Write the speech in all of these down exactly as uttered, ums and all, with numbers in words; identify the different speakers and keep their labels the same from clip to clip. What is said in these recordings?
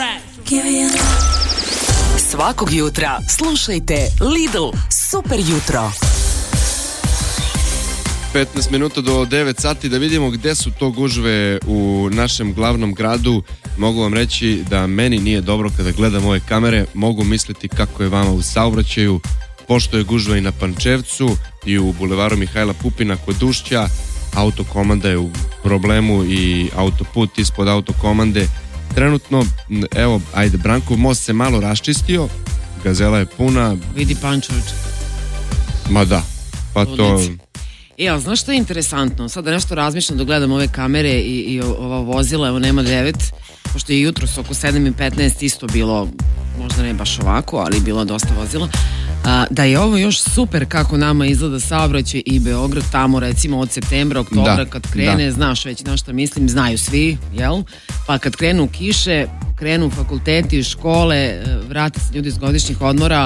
Speaker 1: Svakog jutra slušajte Lidl Super jutro.
Speaker 2: petnaest minuta do devet sati da vidimo gde su to gužve u našem glavnom gradu. Mogu vam reći da meni nije dobro kada gledam ove kamere. Mogu misliti kako je vama u saobraćaju, pošto je gužva i na Pančevcu i u bulevaru Mihajla Pupina kod Ušća. Autokomanda je u problemu i autoput ispod autokomande. Trenutno, evo, ajde, Brankov most se malo raščistio, Gazela je puna.
Speaker 3: Vidi Pančević.
Speaker 2: Ma da, pa to...
Speaker 3: E, ali znaš što je interesantno? Sada nešto razmišljam dok gledam ove kamere i, i ova vozila, evo nema devet, pošto je jutros oko sedam i petnaest isto bilo, možda ne baš ovako, ali bilo dosta vozila. A, da je ovo još super kako nama izgleda saobraćaj i Beograd tamo recimo od septembra, oktobra da, kad krene, da. Znaš već na šta mislim, znaju svi, jel? Pa kad krenu kiše, krenu fakulteti, škole, vrate se ljudi iz godišnjih odmora,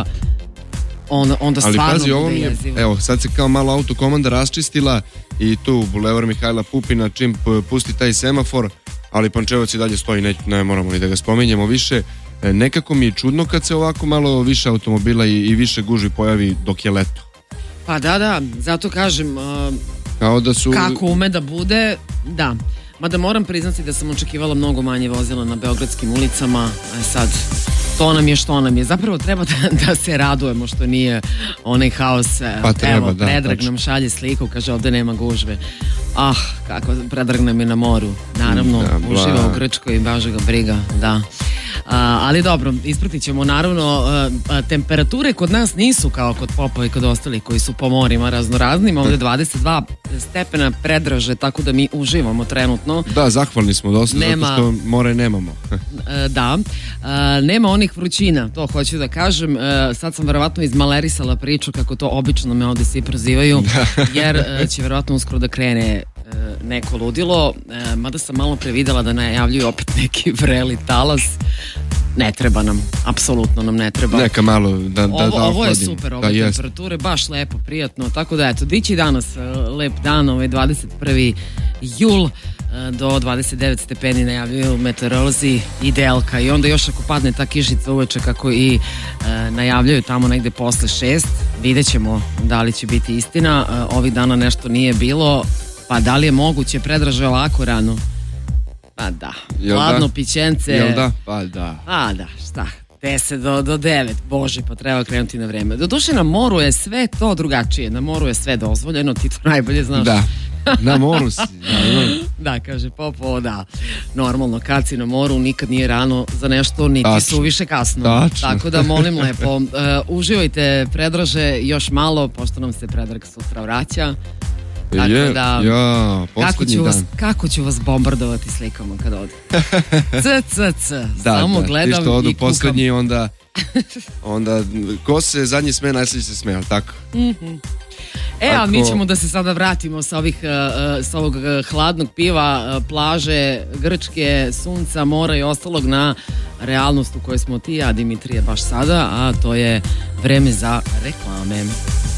Speaker 3: onda, onda
Speaker 2: ali
Speaker 3: stvarno
Speaker 2: pazi, ovo
Speaker 3: bude
Speaker 2: mi je,
Speaker 3: jezivo.
Speaker 2: evo, sad se kao malo autokomanda raščistila i tu bulevar Mihajla Pupina čim pusti taj semafor, ali Pančevac i dalje stoji, ne, ne moramo ni da ga spominjemo više. Nekako mi je čudno kad se ovako malo više automobila i, i više gužvi pojavi dok je leto.
Speaker 3: Pa da, da, zato kažem, uh,
Speaker 2: kao da su...
Speaker 3: kako ume da bude, da. Mada moram priznati da sam očekivala mnogo manje vozila na beogradskim ulicama, a sad, to nam je što nam je. Zapravo treba da, da se radujemo što nije onaj haos.
Speaker 2: Pa treba,
Speaker 3: evo,
Speaker 2: da,
Speaker 3: Predrag
Speaker 2: tačno.
Speaker 3: nam šalje sliku, kaže ovde nema gužve. Ah, kako Predrag nam je na moru. Naravno,
Speaker 2: da,
Speaker 3: uživa u Grčkoj i baže ga briga, da. A, ali dobro, ispratit ćemo naravno a, a, temperature kod nas nisu kao kod Popova i kod ostalih koji su po morima raznoraznim, ovde dvadeset dva stepena predraže, tako da mi uživamo trenutno.
Speaker 2: Da, zahvalni smo dosta nema, zato što more nemamo.
Speaker 3: a, da, a, nema onih vrućina, to hoću da kažem. A, sad sam verovatno izmalerisala priču kako to obično me ovde svi prozivaju, jer a, će verovatno uskoro da krene neko ludilo, e, mada sam malo previdela da najavljuju opet neki vreli talas. Ne treba nam, apsolutno nam ne treba.
Speaker 2: Neka malo da, da,
Speaker 3: ovo,
Speaker 2: da
Speaker 3: ovo je super, ove
Speaker 2: da,
Speaker 3: temperature, baš lepo, prijatno, tako da eto, dići danas lep dan, ovaj dvadeset prvi jul do dvadeset devet stepeni najavljuju meteorolozi, idealka, i onda još ako padne ta kišica uveče kako i e, najavljuju tamo negde posle šest, vidjet ćemo da li će biti istina. E, ovih dana nešto nije bilo. Pa da li je moguće Predraže ovako rano? Pa da,
Speaker 2: Jel
Speaker 3: hladno
Speaker 2: da?
Speaker 3: pićence.
Speaker 2: Jel da? Pa da.
Speaker 3: A da, šta? deset do, do devet, bože, pa treba krenuti na vreme. Doduše na moru je sve to drugačije, na moru je sve dozvoljeno, ti to najbolje znaš.
Speaker 2: Da, na moru si.
Speaker 3: Da, kaže Popo, da. Normalno, kad si na moru nikad nije rano za nešto, niti
Speaker 2: Tačno.
Speaker 3: suviše kasno.
Speaker 2: Tačno.
Speaker 3: Tako da molim lepo, uh, uživajte Predraže još malo, pošto nam se Predrag sutra vraća. Tako
Speaker 2: je,
Speaker 3: da,
Speaker 2: ja,
Speaker 3: kako ću, vas,
Speaker 2: dan.
Speaker 3: kako ću vas bombardovati slikama kad ode. C, c, c.
Speaker 2: Da,
Speaker 3: Samo
Speaker 2: da,
Speaker 3: gledam
Speaker 2: ti što odu
Speaker 3: i kukam.
Speaker 2: poslednji, onda, onda, ko se zadnji sme, najsljeđi se sme, ali tako?
Speaker 3: Mm-hmm. E,
Speaker 2: Ako...
Speaker 3: a mi ćemo da se sada vratimo sa, ovih, uh, sa ovog uh, hladnog piva, uh, plaže, Grčke, sunca, mora i ostalog na realnost u kojoj smo ti, a Dimitrije baš sada, a to je vreme za reklame.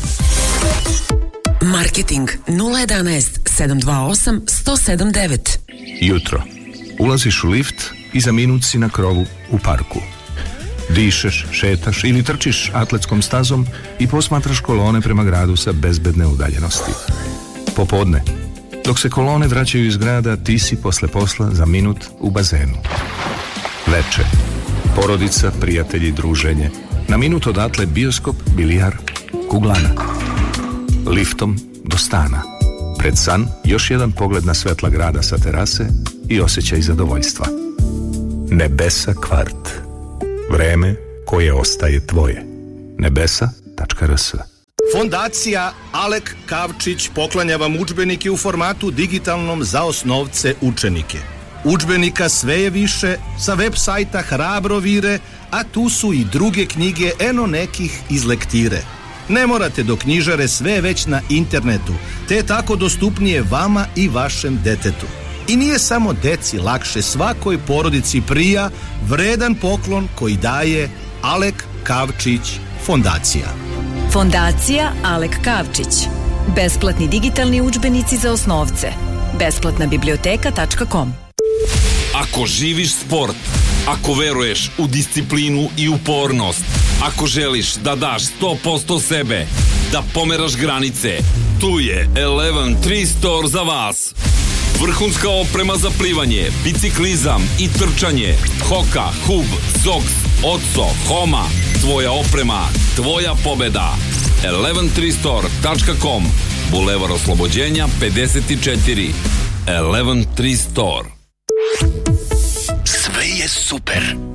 Speaker 1: Marketing nula jedanaest sedam dva osam jedan zero sedam devet.
Speaker 4: Jutro. Ulaziš u lift i za minut si na krovu u parku. Dišeš, šetaš ili trčiš atletskom stazom i posmatraš kolone prema gradu sa bezbedne udaljenosti. Popodne. Dok se kolone vraćaju iz grada, ti si posle posla za minut u bazenu. Veče. Porodica, prijatelji, druženje. Na minut odatle bioskop, bilijar, kuglana. Liftom do stana. Pred san još jedan pogled na svetla grada sa terase i osjećaj zadovoljstva. Nebesa kvart. Vreme koje ostaje tvoje. nebesa tačka r s.
Speaker 5: Fondacija Alek Kavčić poklanja vam udžbenike u formatu digitalnom za osnovce učenike. Udžbenika sve je više, sa web sajta Hrabro vire, a tu su i druge knjige, eno nekih iz lektire. Ne morate do knjižare, sve je već na internetu, te je tako dostupnije vama i vašem detetu. I nije samo deci lakše, svakoj porodici prija vredan poklon koji daje Alek Kavčić Fondacija.
Speaker 6: Fondacija Alek Kavčić. Besplatni digitalni udžbenici za osnovce. besplatna biblioteka tačka com.
Speaker 7: Ako živiš sport, Ako veruješ u disciplinu i upornost, ako želiš da daš sto posto sebe, da pomeraš granice, tu je Eleven tri Store za vas. Vrhunska oprema za plivanje, biciklizam i trčanje. Hoka, Hub, Zox, Otso, Homa. Tvoja oprema, tvoja pobeda. eleven tri store tačka com, Bulevar Oslobođenja pedeset četiri. Eleven tri Store.
Speaker 8: Sve je super.